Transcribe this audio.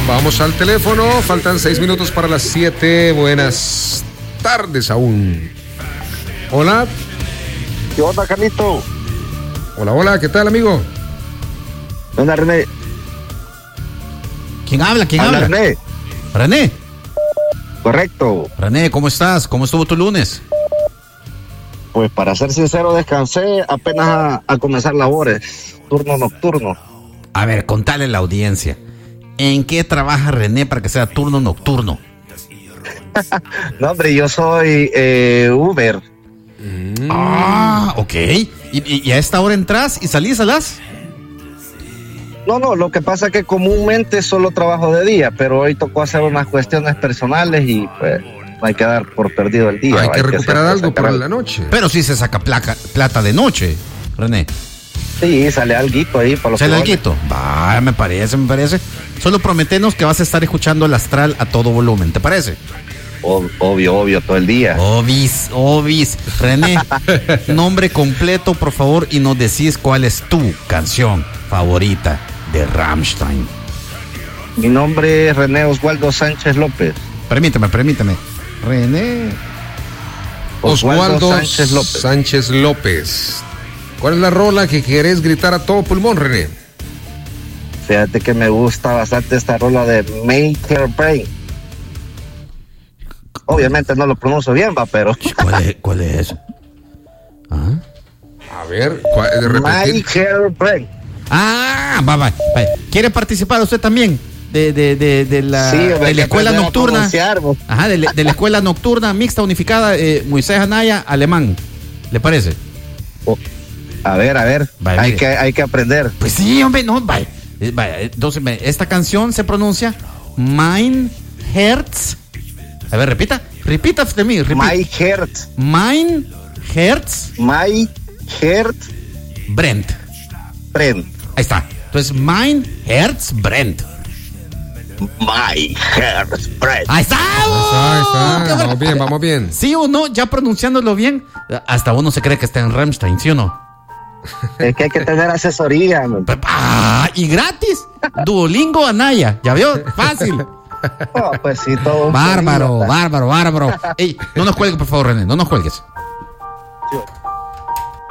Vamos al teléfono, faltan 6 minutos para las 7. Buenas tardes aún. Hola. ¿Qué onda, Carlito? Hola, ¿qué tal, amigo? ¿Qué onda, René? ¿Quién habla? René. René. Correcto. René, ¿cómo estás? ¿Cómo estuvo tu lunes? Pues para ser sincero, descansé apenas a comenzar labores. Turno nocturno. A ver, contale a la audiencia. ¿En qué trabaja René para que sea turno nocturno? No, hombre, yo soy Uber. Ah, ok. ¿Y a esta hora entras y salís a las? No, lo que pasa es que comúnmente solo trabajo de día, pero hoy tocó hacer unas cuestiones personales y pues no hay que dar por perdido el día. Hay que recuperar algo para la noche. Pero sí se saca plata de noche, René. Sí, sale alguito ahí para los ¿Sale alguito? Va, me parece. Solo prometenos que vas a estar escuchando el Astral a todo volumen, ¿te parece? Obvio, todo el día. Obis. René, nombre completo, por favor, y nos decís cuál es tu canción favorita de Rammstein. Mi nombre es René Oswaldo Sánchez López. Permíteme. René Oswaldo Sánchez López. ¿Cuál es la rola que querés gritar a todo pulmón, René? Fíjate que me gusta bastante esta rola de Make Her Brain. Obviamente no lo pronuncio bien, pero... ¿Cuál es eso? ¿Ah? A ver, de repetir. Make Her Brain. Ah, va. ¿Quiere participar usted también? De la escuela nocturna. Ajá, de la escuela nocturna mixta unificada, Moisés Anaya, alemán. ¿Le parece? A ver. Vale, hay que aprender. Pues sí, hombre, no, vaya. Entonces, esta canción se pronuncia Mein Herz. A ver, repita de mí. My Herz. Mein Herz. My Herz. Brennt. Ahí está. Entonces, Mein Herz brennt. My Herz brennt. Ahí está. Vamos bien. ¿Sí o no? Ya pronunciándolo bien, hasta uno se cree que está en Rammstein, ¿sí o no? Es que hay que tener asesoría. Y gratis. Duolingo Anaya. ¿Ya vio? Fácil. Oh, pues sí, todo. Bárbaro. Ey, no nos cuelgues, por favor, René. No nos cuelgues. Sí.